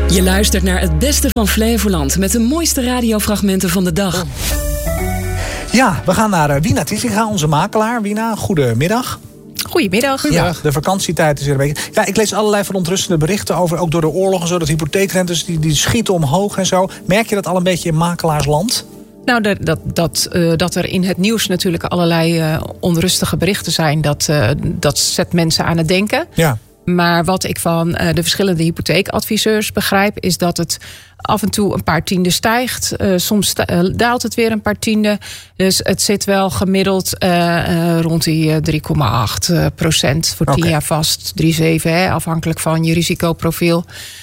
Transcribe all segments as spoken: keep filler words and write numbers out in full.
Je luistert naar het beste van Flevoland met de mooiste radiofragmenten van de dag. Ja, we gaan naar Wina Tissinga, onze makelaar. Wina, goedemiddag. Goedemiddag. Ja, de vakantietijd is weer een beetje... Ja, ik lees allerlei verontrustende berichten over, ook door de oorlog en zo, dat hypotheekrentes die, die schieten omhoog en zo. Merk je dat al een beetje in makelaarsland? Nou, dat, dat, dat, uh, dat er in het nieuws natuurlijk allerlei uh, onrustige berichten zijn, dat, uh, dat zet mensen aan het denken. Ja. Maar wat ik van uh, de verschillende hypotheekadviseurs begrijp, is dat het af en toe een paar tienden stijgt. Uh, soms sta- uh, daalt het weer een paar tienden. Dus het zit wel gemiddeld uh, uh, rond die uh, drie komma acht procent voor tien Okay. jaar vast. drie komma zeven, hè, afhankelijk van je risicoprofiel.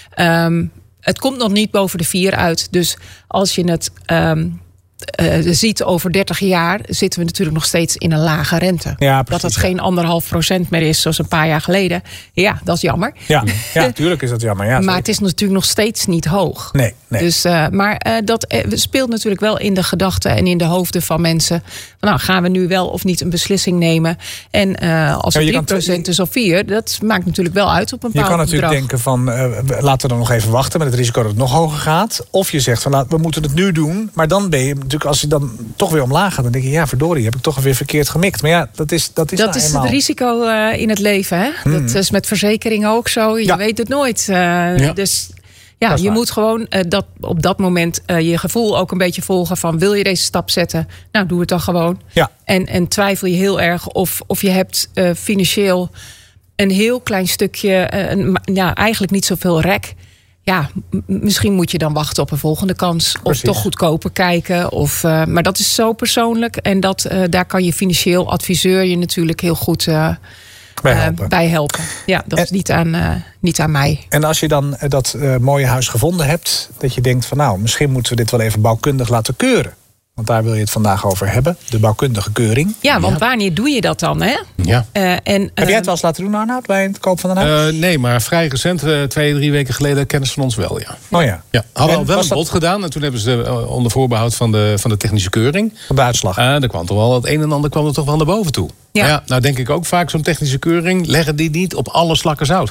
Um, het komt nog niet boven de vier uit. Dus als je het um, uh, ziet over dertig jaar, zitten we natuurlijk nog steeds in een lage rente. Ja, dat precies, het ja. geen anderhalf procent meer is zoals een paar jaar geleden. Ja, dat is jammer. Ja, ja, natuurlijk is dat jammer. Ja, maar zeker. het is natuurlijk nog steeds niet hoog. Nee, nee. Dus, uh, maar uh, dat uh, speelt natuurlijk wel in de gedachten en in de hoofden van mensen. Van, nou, gaan we nu wel of niet een beslissing nemen? En uh, als Ja, het je drie procent kan- is of vier, dat maakt natuurlijk wel uit op een Je bepaald kan natuurlijk bedrag. denken van, uh, laten we dan nog even wachten met het risico dat het nog hoger gaat. Of je zegt van, laat, we moeten het nu doen. Maar dan ben je natuurlijk, als je dan toch weer omlaag gaat, dan denk je, ja, verdorie, heb ik toch weer verkeerd gemikt. Maar ja, dat is dat is, Dat nou is eenmaal. het risico uh, in het leven. Hè? Hmm. Dat is met verzekeringen ook zo. Je Ja. weet het nooit. Uh, Ja. Dus ja, Dat is je waar. moet gewoon uh, dat, op dat moment uh, je gevoel ook een beetje volgen van, wil je deze stap zetten? Nou, doe het dan gewoon. Ja. En, en twijfel je heel erg of, of je hebt uh, financieel een heel klein stukje, uh, een, ja, eigenlijk niet zoveel rek. Ja, m- misschien moet je dan wachten op een volgende kans. Precies. Of toch goedkoper kijken. Of, uh, maar dat is zo persoonlijk. En dat, uh, daar kan je financieel adviseur je natuurlijk heel goed uh, Bij uh, helpen. bij helpen. Ja, dat En- is niet aan, uh, niet aan mij. En als je dan uh, dat uh, mooie huis gevonden hebt, dat je denkt van, nou, misschien moeten we dit wel even bouwkundig laten keuren. Want daar wil je het vandaag over hebben, de bouwkundige keuring. Ja, want wanneer doe je dat dan? Hè? Ja. Uh, en, uh, Heb jij het wel eens laten doen, Arnoud, bij het koop van een huis? Uh, nee, maar vrij recent, uh, twee, drie weken geleden, kennis van ons wel, ja. oh ja, Ja, hadden En al wel was een dat- bod gedaan. En toen hebben ze uh, onder voorbehoud van de, van de technische keuring. van de uitslag. Uh, er kwam toch wel het een en ander kwam er toch wel naar boven toe. Ja. Maar ja, nou denk ik ook vaak zo'n technische keuring, leggen die niet op alle slakken zout.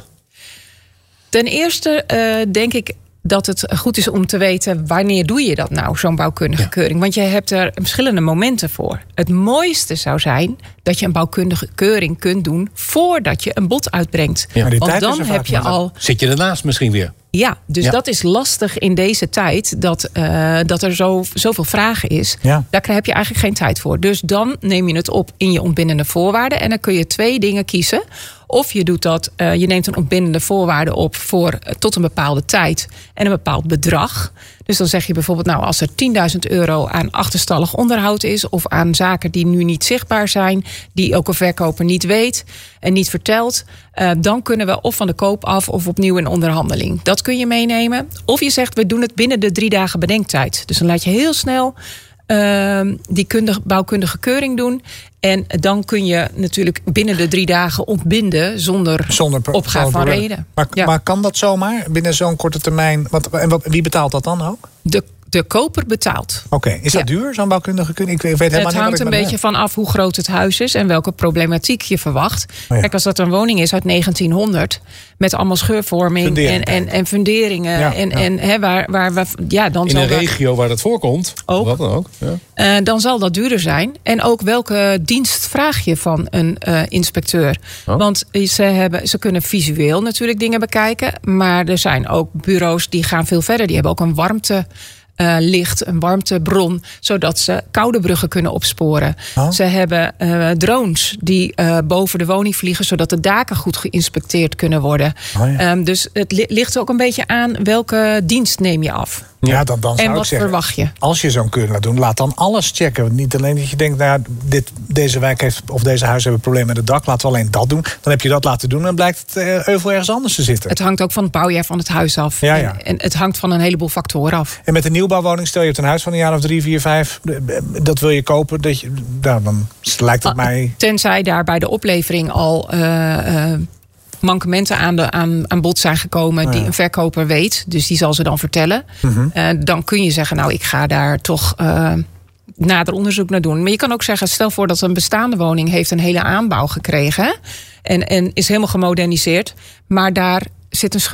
Ten eerste uh, denk ik dat het goed is om te weten, wanneer doe je dat nou, zo'n bouwkundige Ja. keuring? Want je hebt er verschillende momenten voor. Het mooiste zou zijn dat je een bouwkundige keuring kunt doen voordat je een bod uitbrengt. Ja. Maar die Want tijd is dan er heb vaak je maar. al. Zit je ernaast misschien weer? Ja, dus Ja. dat is lastig in deze tijd, dat, uh, dat er zo, zoveel vragen is. Ja. Daar heb je eigenlijk geen tijd voor. Dus dan neem je het op in je ontbindende voorwaarden. En dan kun je twee dingen kiezen. Of je doet dat, uh, je neemt een ontbindende voorwaarde op voor uh, tot een bepaalde tijd en een bepaald bedrag. Dus dan zeg je bijvoorbeeld, nou, als er tienduizend euro aan achterstallig onderhoud is, of aan zaken die nu niet zichtbaar zijn, die ook een verkoper niet weet en niet vertelt, uh, dan kunnen we of van de koop af of opnieuw in onderhandeling. Dat kun je meenemen. Of je zegt, we doen het binnen de drie dagen bedenktijd. Dus dan laat je heel snel uh, die kundige, bouwkundige keuring doen. En dan kun je natuurlijk binnen de drie dagen ontbinden zonder, Zonder pro- opgave zonder van probleem. reden. Maar, Ja. maar kan dat zomaar binnen zo'n korte termijn? Wat, en wat, wie betaalt dat dan ook? De, de koper betaalt. Oké, is dat Ja. duur, zo'n bouwkundige keuring? Ik weet helemaal Het niet hangt wat ik een me- beetje van af hoe groot het huis is en welke problematiek je verwacht. ja. Kijk, als dat een woning is uit negentienhonderd met allemaal scheurvorming en, Fundering. en, en funderingen. Ja, en, ja. en hè, waar, waar we. Ja, dan In zal een dat, regio waar dat voorkomt. Ook. Wat dan ook. Ja. eh, dan zal dat duurder zijn. En ook welke dienst vraag je van een eh, inspecteur? Oh. Want ze, hebben, ze kunnen visueel natuurlijk dingen bekijken. Maar er zijn ook bureaus die gaan veel verder. Die hebben ook een warmte. Uh, licht, een warmtebron, zodat ze koude bruggen kunnen opsporen. Oh. Ze hebben uh, drones die uh, boven de woning vliegen, zodat de daken goed geïnspecteerd kunnen worden. Oh ja. Um, dus het li- ligt ook een beetje aan welke dienst neem je af. Ja, dan, dan zou En ik wat zeggen, verwacht je? als je zo'n keuring laat doen, laat dan alles checken. Want niet alleen dat je denkt, nou, ja, dit, deze wijk heeft, of deze huis hebben een probleem met het dak, laten we alleen dat doen. Dan heb je dat laten doen en dan blijkt het uh, euvel ergens anders te zitten. Het hangt ook van het bouwjaar van het huis af. Ja, ja. En, en het hangt van een heleboel factoren af. En met een nieuwbouwwoning, stel je hebt een huis van een jaar of drie, vier, vijf, dat wil je kopen, dat je, nou, dan lijkt het Ah, mij. Tenzij daar bij de oplevering al uh, uh, mankementen aan, de, aan, aan bod zijn gekomen, Oh, ja. die een verkoper weet. Dus die zal ze dan vertellen. Mhm. Uh, dan kun je zeggen, nou, ik ga daar toch uh, nader onderzoek naar doen. Maar je kan ook zeggen, stel voor dat een bestaande woning heeft een hele aanbouw gekregen. Hè? En, en is helemaal gemoderniseerd. Maar daar zit een scheur.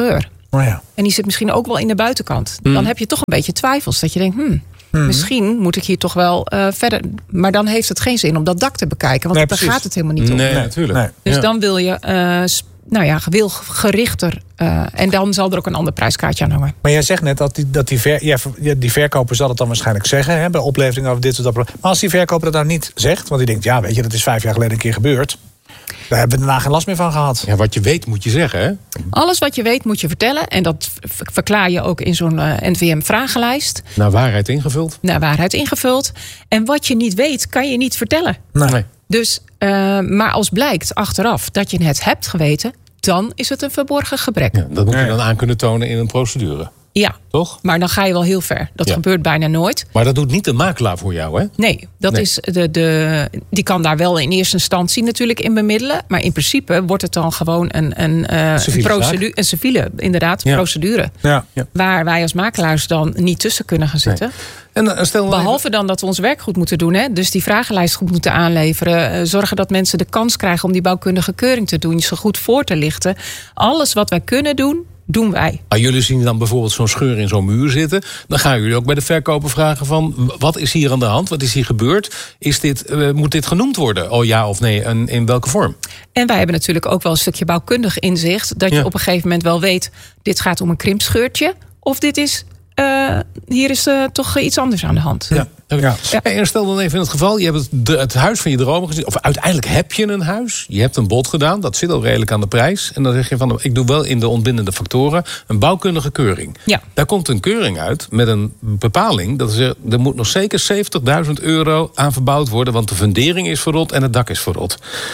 Oh ja. En die zit misschien ook wel in de buitenkant. Mm. Dan heb je toch een beetje twijfels. Dat je denkt, hmm, Mm. misschien moet ik hier toch wel uh, verder. Maar dan heeft het geen zin om dat dak te bekijken. Want Nee, daar precies. gaat het helemaal niet om. Nee, Nee, natuurlijk. nee. Dus Ja. dan wil je uh, sp- nou ja, wil gerichter. Uh, en dan zal er ook een ander prijskaartje aan hangen. Maar jij zegt net dat die, dat die, ver, ja, ja, die verkoper zal het dan waarschijnlijk zeggen. Hè, bij oplevering over dit of dat. Maar als die verkoper dat nou niet zegt. Want die denkt, ja weet je, dat is vijf jaar geleden een keer gebeurd. Daar hebben we daarna geen last meer van gehad. Ja, wat je weet moet je zeggen, hè? Alles wat je weet moet je vertellen. En dat v- verklaar je ook in zo'n uh, N V M-vragenlijst. Naar waarheid ingevuld. Naar waarheid ingevuld. En wat je niet weet, kan je niet vertellen. Nee. Nee. Dus, uh, maar als blijkt achteraf dat je het hebt geweten, dan is het een verborgen gebrek. Ja, dat moet je Ja. dan aan kunnen tonen in een procedure. Ja, Toch? maar dan ga je wel heel ver. Dat Ja. gebeurt bijna nooit. Maar dat doet niet de makelaar voor jou, hè? Nee, dat Nee. Is de, de, die kan daar wel in eerste instantie natuurlijk in bemiddelen. Maar in principe wordt het dan gewoon een, een, uh, Civiele procedure, een civiele inderdaad, Ja. procedure. Ja. Waar wij als makelaars dan niet tussen kunnen gaan zitten. En uh, stel nou Behalve dan dat we ons werk goed moeten doen. Hè? Dus die vragenlijst goed moeten aanleveren. Uh, zorgen dat mensen de kans krijgen om die bouwkundige keuring te doen. Ze goed voor te lichten. Alles wat wij kunnen doen, doen wij. Maar jullie zien dan bijvoorbeeld zo'n scheur in zo'n muur zitten. Dan gaan jullie ook bij de verkoper vragen van... wat is hier aan de hand? Wat is hier gebeurd? Is dit, uh, moet dit genoemd worden? Oh ja of nee? En in welke vorm? En wij hebben natuurlijk ook wel een stukje bouwkundig inzicht. Dat je Ja. op een gegeven moment wel weet, dit gaat om een krimpscheurtje. Of dit is, uh, hier is uh, toch iets anders aan de hand. Ja. Ja. Ja. En stel dan even in het geval, je hebt het, de, het huis van je dromen gezien. Of uiteindelijk heb je een huis. Je hebt een bod gedaan, dat zit al redelijk aan de prijs. En dan zeg je van, ik doe wel in de ontbindende factoren een bouwkundige keuring. Ja. Daar komt een keuring uit met een bepaling. Dat is er, er moet nog zeker zeventigduizend euro aan verbouwd worden. Want de fundering is verrot en het dak is verrot.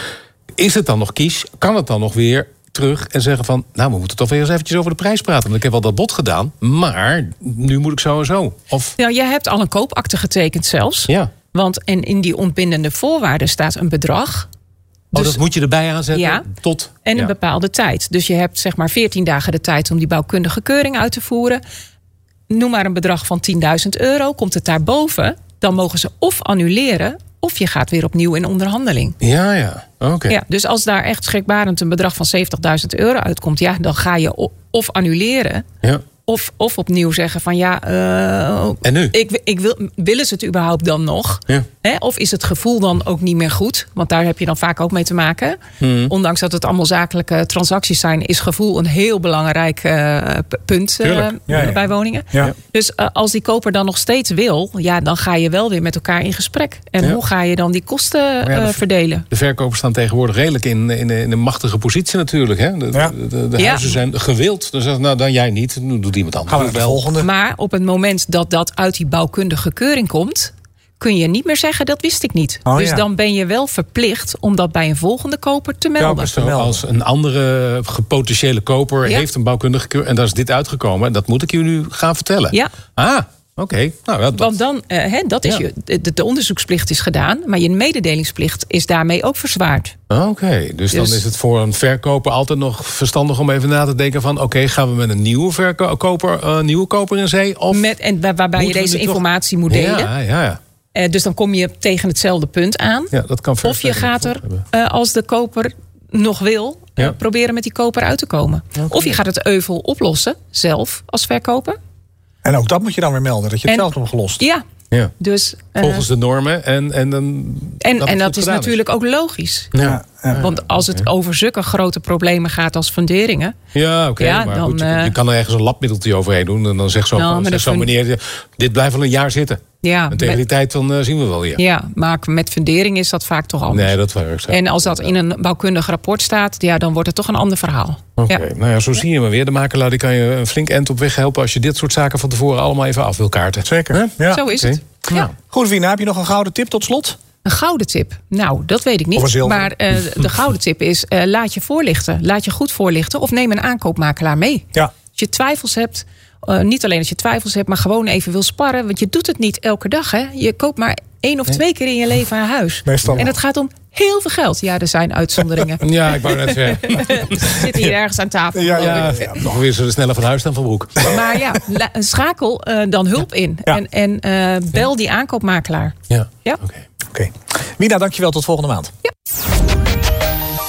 Is het dan nog kies? Kan het dan nog weer terug en zeggen van... nou, we moeten toch weer eens eventjes over de prijs praten. Want ik heb wel dat bod gedaan, maar nu moet ik zo en zo. Of, Nou, jij hebt al een koopakte getekend zelfs. ja. Want en in die ontbindende voorwaarden staat een bedrag. Oh, Dus- dat moet je erbij aanzetten Ja. tot... En een ja. bepaalde tijd. Dus je hebt zeg maar veertien dagen de tijd om die bouwkundige keuring uit te voeren. Noem maar een bedrag van tienduizend euro. Komt het daarboven, dan mogen ze of annuleren... of je gaat weer opnieuw in onderhandeling. Ja, ja. Oké. Ja, dus als daar echt schrikbarend een bedrag van zeventigduizend euro uitkomt... ja, dan ga je o- of annuleren... Ja. Of, of opnieuw zeggen van ja, uh, En nu? Ik, ik wil, willen ze het überhaupt dan nog? Ja. Hè? Of is het gevoel dan ook niet meer goed? Want daar heb je dan vaak ook mee te maken. Hmm. Ondanks dat het allemaal zakelijke transacties zijn... is gevoel een heel belangrijk uh, p- punt uh, Tuurlijk. Ja, ja. bij woningen. Ja. Dus uh, als die koper dan nog steeds wil... ja, dan ga je wel weer met elkaar in gesprek. En Ja. hoe ga je dan die kosten ja, uh, dat- verdelen? De verkopers staan tegenwoordig redelijk in, in, in een machtige positie natuurlijk. Hè? De, Ja. de, de, de Ja. huizen zijn gewild. Dan zeggen ze, nou, dan jij niet. Nu doet iemand anders Gaan we het naar de wel. volgende. Maar op het moment dat dat uit die bouwkundige keuring komt... kun je niet meer zeggen, dat wist ik niet. Oh, dus ja. dan ben je wel verplicht om dat bij een volgende koper te melden. maar Zo, melden. als een andere potentiële koper Ja. heeft een bouwkundige keur... en daar is dit uitgekomen. En dat moet ik je nu gaan vertellen. Ja. Ah, oké. Nou, ja, dat, Want dan, uh, hè, dat is Ja. je, de, de onderzoeksplicht is gedaan... maar je mededelingsplicht is daarmee ook verzwaard. Oké, dus, dan Dus- is het voor een verkoper altijd nog verstandig om even na te denken van... oké, gaan we met een nieuwe, verkoper, uh, nieuwe koper in zee? Of Met, en waar- waarbij je moeten we deze nu toch- informatie moet delen. Ja, ja, ja. Uh, dus dan kom je tegen hetzelfde punt aan. ja dat kan Of je vervelend gaat er, hebben. uh, als de koper nog wil... uh, Ja. proberen met die koper uit te komen. Of je gaat het euvel oplossen, zelf, als verkoper. En ook dat moet je dan weer melden, dat je het En- zelf hebt opgelost. Ja, Ja. dus... uh, Volgens de normen en, en dan... En, dat en het dat goed is gedaan natuurlijk ook logisch. Ja, Ja. Want als het over zulke grote problemen gaat als funderingen... ja oké. Ja, maar dan, goed, je, eh, je kan er ergens een labmiddeltje overheen doen. En dan zegt zo'n Nou, met zegt een zo'n fun- meneer... dit blijft wel een jaar zitten. Ja, En tegen met, die tijd dan uh, zien we wel weer. ja, maar met fundering is dat vaak toch anders. Nee, dat werkt zo. En als dat in een bouwkundig rapport staat... ja, dan wordt het toch een ander verhaal. Oké, Ja. nou ja, zo zie je maar weer. De makelaar die kan je een flink end op weg helpen... als je dit soort zaken van tevoren allemaal even af wil kaarten. Zeker. Hè? Ja. Zo is Oké. het. Ja. Nou. Goed, Vina, heb je nog een gouden tip tot slot? Een gouden tip? Nou, dat weet ik Of een niet. zilveren. Maar uh, de gouden tip is, uh, laat je voorlichten. Laat je goed voorlichten of neem een aankoopmakelaar mee. Ja. Als je twijfels hebt, uh, niet alleen als je twijfels hebt... maar gewoon even wil sparren. Want je doet het niet elke dag. Hè? Je koopt maar één of twee keer in je leven een huis. Meestal. En het gaat om heel veel geld. Ja, er zijn uitzonderingen. Ja, ik wou net zeggen. Ze zitten hier ergens aan tafel. Ja, Ja, nog weer zo sneller van huis dan van broek. Maar ja, la- schakel uh, dan hulp in. Ja. En, en uh, bel die aankoopmakelaar. Ja, Ja. oké. Oké. Mina, dankjewel. Tot volgende maand.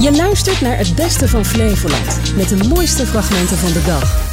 Je luistert naar het beste van Flevoland met de mooiste fragmenten van de dag.